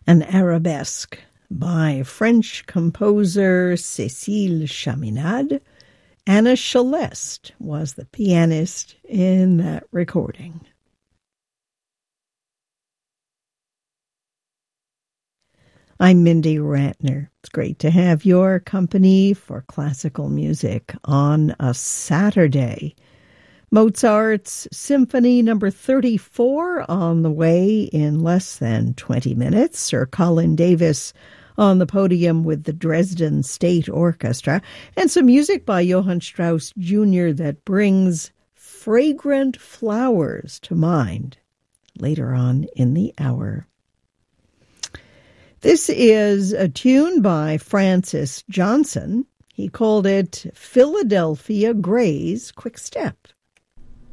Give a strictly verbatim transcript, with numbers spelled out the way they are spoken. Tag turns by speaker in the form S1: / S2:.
S1: An arabesque by French composer Cécile Chaminade. Anna Celeste was the pianist in that recording. I'm Mindy Ratner. It's great to have your company for classical music on a Saturday. Mozart's Symphony Number thirty-four on the way in less than twenty minutes. Sir Colin Davis on the podium with the Dresden State Orchestra, and some music by Johann Strauss Junior that brings fragrant flowers to mind later on in the hour. This is a tune by Francis Johnson. He called it Philadelphia Gray's Quick Step.